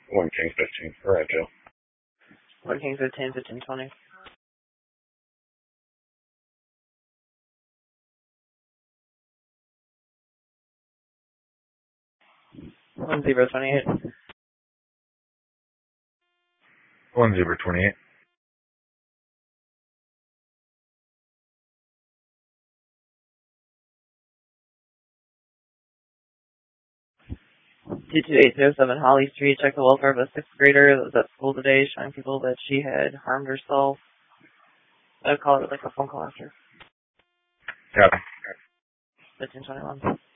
1 King 15. Right, Joe. 1 King 15, 15, 20. One zero 28. 1028. T2807 Holly Street. Check the welfare of a 6th grader that was at school today, showing people that she had harmed herself. I'd call it like a phone call after. Copy. 1521.